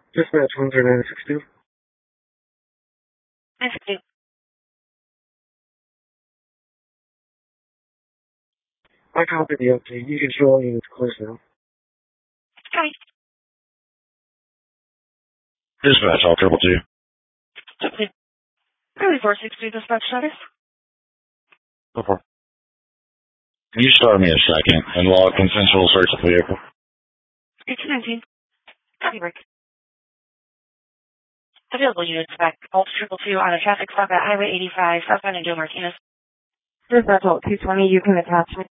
Dispatch 10962. 962. I copy the update. You can show all units close now. Copy. Dispatch, all 222. Early 462 dispatch status. Go for it. Can you start me a second and log consensual search of the vehicle? 1819. Copy break. Available units back. Alt 222 on a traffic stop at Highway 85, southbound in Joe Martinez. Dispatch Alt 220, you can attach me.